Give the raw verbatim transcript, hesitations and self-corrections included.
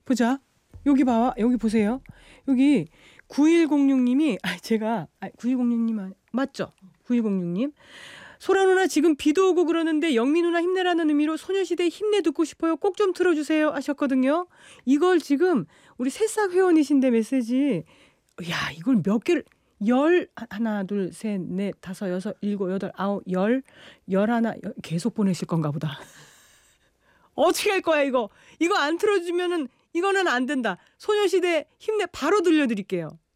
보자. 여기 봐. 여기 보세요. 여기 구일공육 님이 아 제가 아, 구일공육 님 아니, 맞죠? 구일공육 님. 소라 누나 지금 비도 오고 그러는데 영미 누나 힘내라는 의미로 소녀시대 힘내 듣고 싶어요. 꼭 좀 틀어주세요 하셨거든요. 이걸 지금 우리 새싹 회원이신데 메시지 야 이걸 몇 개를 열 하나 둘 셋 넷 다섯 여섯 일곱 여덟 아홉 열 열하나 열, 계속 보내실 건가 보다. 어떻게 할 거야 이거. 이거 안 틀어주면은 이거는 안 된다. 소녀시대 힘내 바로 들려드릴게요.